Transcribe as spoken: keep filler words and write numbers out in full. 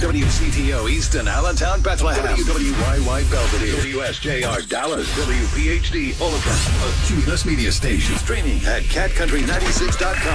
W C T O Easton, Allentown, Bethlehem. W W Y Y Belvedere. W S J R Dallas. W P H D Omaha. A Cumulus Media Station. Streaming at cat country ninety-six dot com.